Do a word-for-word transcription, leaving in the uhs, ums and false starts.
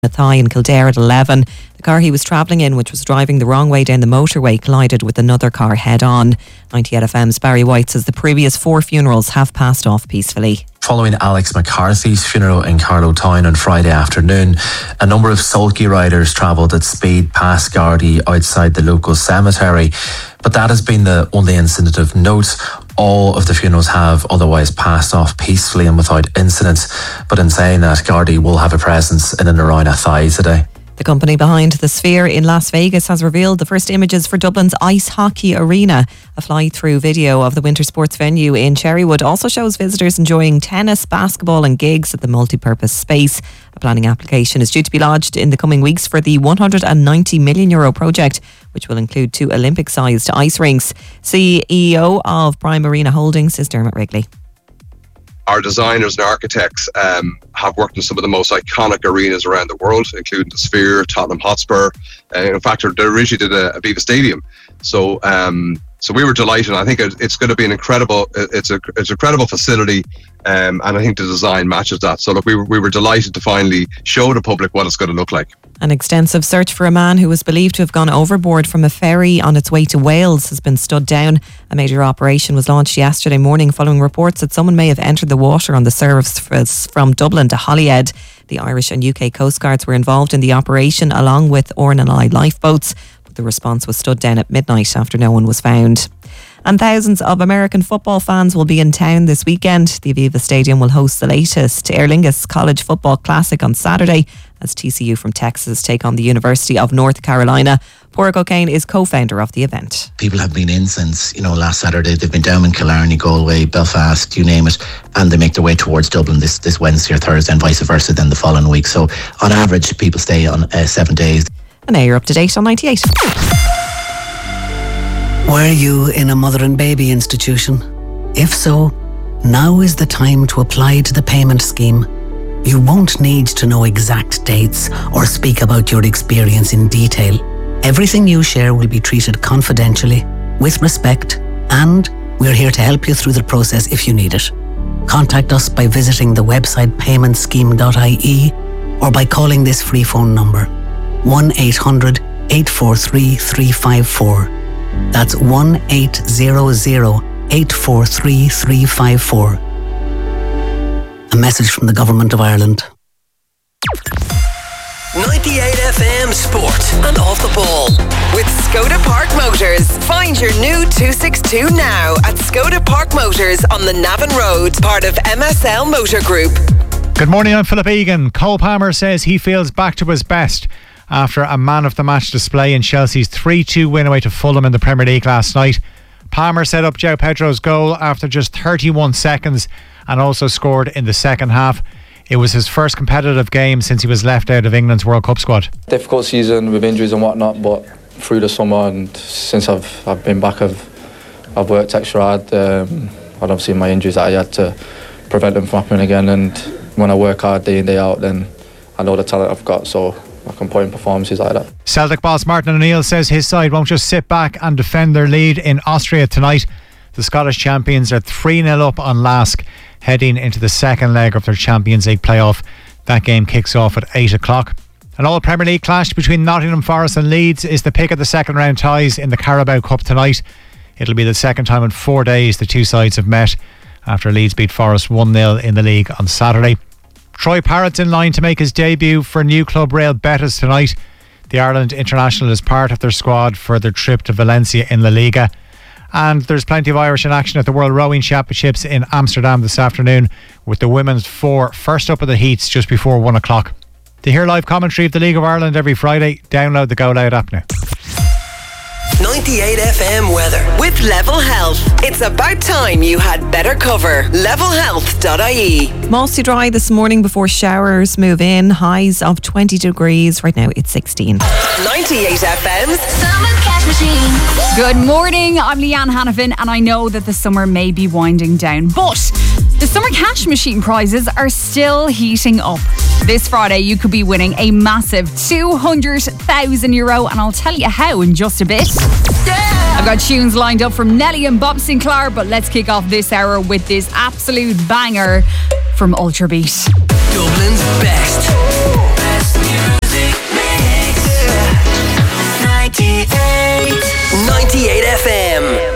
Athy in Kildare at eleven. The car he was travelling in, which was driving the wrong way down the motorway, collided with another car head-on. ninety-eight F M's Barry White says the previous four funerals have passed off peacefully. Following Alex McCarthy's funeral in Carlow Town on Friday afternoon, a number of sulky riders travelled at speed past Gardaí outside the local cemetery. But that has been the only incident of note. All of the funerals have otherwise passed off peacefully and without incident. But in saying that, Gardaí will have a presence in and around Athy today. The company behind the Sphere in Las Vegas has revealed the first images for Dublin's Ice Hockey Arena. A fly-through video of the winter sports venue in Cherrywood also shows visitors enjoying tennis, basketball and gigs at the multi-purpose space. A planning application is due to be lodged in the coming weeks for the one hundred ninety million euro project, which will include two Olympic-sized ice rinks. C E O of Prime Arena Holdings is Dermot Wrigley. Our designers and architects um, have worked in some of the most iconic arenas around the world, including the Sphere, Tottenham Hotspur. Uh, in fact, they originally did a Aviva Stadium. So, um, so we were delighted. I think it's going to be an incredible. It's a it's a credible facility, um, and I think the design matches that. So, look, we were we were delighted to finally show the public what it's going to look like. An extensive search for a man who was believed to have gone overboard from a ferry on its way to Wales has been stood down. A major operation was launched yesterday morning following reports that someone may have entered the water on the service from Dublin to Holyhead. The Irish and U K Coast Guards were involved in the operation along with Orne and I lifeboats, but the response was stood down at midnight after no one was found. And thousands of American football fans will be in town this weekend. The Aviva Stadium will host the latest Aer Lingus College Football Classic on Saturday as T C U from Texas take on the University of North Carolina. Pádraig O'Kane is co-founder of the event. People have been in since, you know, last Saturday. They've been down in Killarney, Galway, Belfast, you name it, and they make their way towards Dublin this, this Wednesday or Thursday and vice versa then the following week. So on average, people stay on uh, seven days. And now you're up to date on ninety-eight. Were you in a mother and baby institution? If so, now is the time to apply to the payment scheme. You won't need to know exact dates or speak about your experience in detail. Everything you share will be treated confidentially, with respect, and we're here to help you through the process if you need it. Contact us by visiting the website payment scheme dot I E or by calling this free phone number one eight hundred eight four three three five four. That's one eight hundred eight four three three five four. A message from the Government of Ireland. ninety-eight F M Sport and Off the Ball with Skoda Park Motors. Find your new two sixty-two now at Skoda Park Motors on the Navan Road, part of M S L Motor Group. Good morning, I'm Philip Egan. Cole Palmer says he feels back to his best after a man of the match display in Chelsea's three two win away to Fulham in the Premier League last night. Palmer set up João Pedro's goal after just thirty-one seconds and also scored in the second half. It was his first competitive game since he was left out of England's World Cup squad. Difficult season with injuries and whatnot, but through the summer and since I've I've been back, I've I've worked extra hard. Um, and obviously my injuries that I had to prevent them from happening again. And when I work hard day in day out, then I know the talent I've got, so I can put in performances like that. Celtic boss Martin O'Neill says his side won't just sit back and defend their lead in Austria tonight. The Scottish champions are three nil up on Lask, heading into the second leg of their Champions League playoff. That game kicks off at eight o'clock. An all Premier League clash between Nottingham Forest and Leeds is the pick of the second round ties in the Carabao Cup tonight. It'll be the second time in four days the two sides have met after Leeds beat Forest one nil in the league on Saturday. Troy Parrott's in line to make his debut for new club Real Betis tonight. The Ireland international is part of their squad for their trip to Valencia in La Liga. And there's plenty of Irish in action at the World Rowing Championships in Amsterdam this afternoon, with the women's four first up at the heats just before one o'clock. To hear live commentary of the League of Ireland every Friday, download the Go Loud app now. ninety-eight F M weather with Level Health. It's about time you had better cover. level health dot I E. Mostly dry this morning before showers move in. Highs of twenty degrees. Right now it's sixteen. ninety-eight F M's Summer Cash Machine. Good morning, I'm Leanne Hannafin, and I know that the summer may be winding down, but the Summer Cash Machine prizes are still heating up. This Friday you could be winning a massive two hundred thousand euro, and I'll tell you how in just a bit. Yeah. I've got tunes lined up from Nelly and Bob Sinclair, but let's kick off this hour with this absolute banger from Ultra Beat. Dublin's best. ninety-eight F M.